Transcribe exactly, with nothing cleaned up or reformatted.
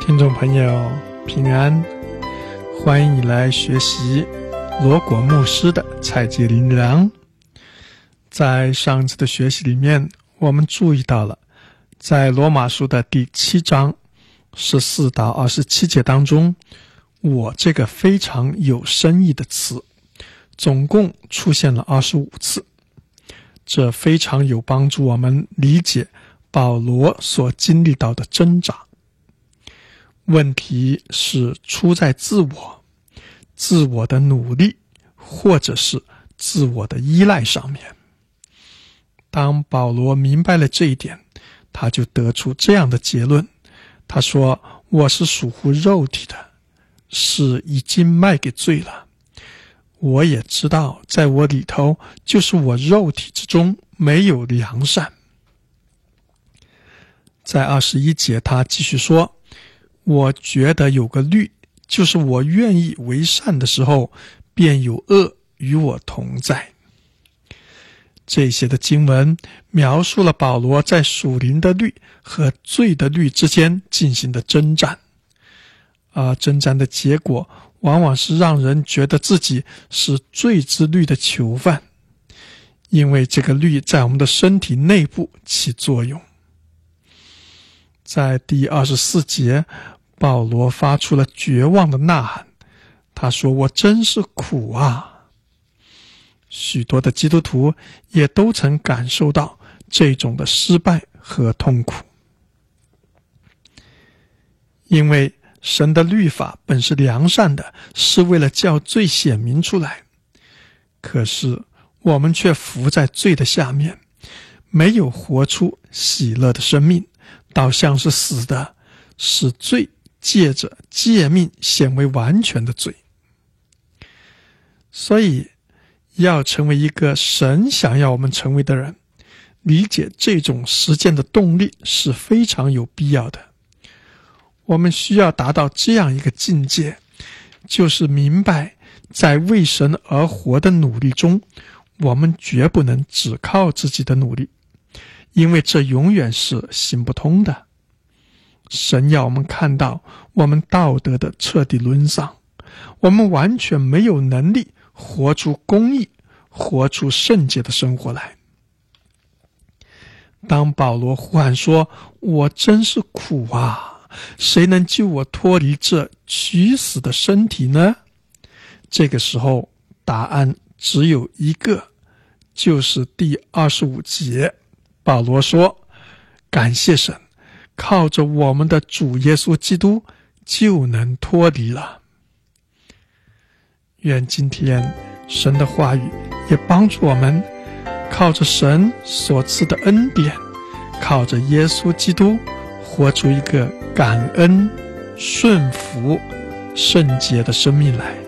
听众朋友平安，欢迎你来学习罗果牧师的采节灵粮。在上次的学习里面，我们注意到了在罗马书的第七章十四到二十七节当中，我这个非常有深意的词总共出现了二十五次，这非常有帮助我们理解保罗所经历到的挣扎。问题是出在自我、自我的努力，或者是自我的依赖上面。当保罗明白了这一点，他就得出这样的结论。他说，我是属乎肉体的，是已经卖给罪了。我也知道在我里头，就是我肉体之中没有良善。在二十一节他继续说，我觉得有个律，就是我愿意为善的时候，便有恶与我同在。这些的经文描述了保罗在属灵的律和罪的律之间进行的征战，而征战的结果往往是让人觉得自己是罪之律的囚犯，因为这个律在我们的身体内部起作用。在第二十四节，保罗发出了绝望的呐喊，他说，我真是苦啊！许多的基督徒也都曾感受到这种的失败和痛苦。因为神的律法本是良善的，是为了叫罪显明出来，可是我们却伏在罪的下面，没有活出喜乐的生命，倒像是死的，使罪借着诫命显为完全的罪。所以要成为一个神想要我们成为的人，理解这种实践的动力是非常有必要的。我们需要达到这样一个境界，就是明白在为神而活的努力中，我们绝不能只靠自己的努力，因为这永远是行不通的。神要我们看到我们道德的彻底沦丧，我们完全没有能力活出公义，活出圣洁的生活来。当保罗呼喊说，我真是苦啊，谁能救我脱离这取死的身体呢？这个时候答案只有一个，就是第二十五节，保罗说，感谢神，靠着我们的主耶稣基督就能脱离了。愿今天神的话语也帮助我们，靠着神所赐的恩典，靠着耶稣基督，活出一个感恩、顺服、圣洁的生命来。